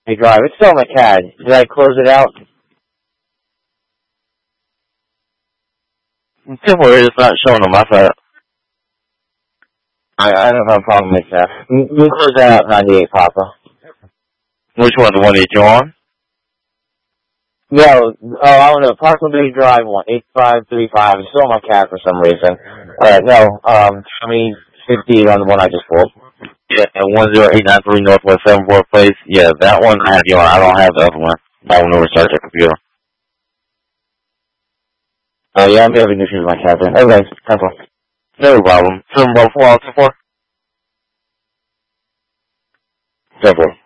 Hey, drive. It's still on my CAD. Did I close it out? Don't worry, it's not showing on my side. I don't have a problem with that. You close that out, 98, Papa. Which one? The one that you're on? No, I don't know. Parkland Bay Drive 18535. It's still on my CAD for some reason. No, 2050 on the one I just pulled. Yeah, 10893 Northwest 74th Place. Yeah, that one I have you on. I don't have the other one. That one will restart the computer. Oh, yeah, I'm having issues with my CAD then. Okay, that's all. No problem. 714 Go for it.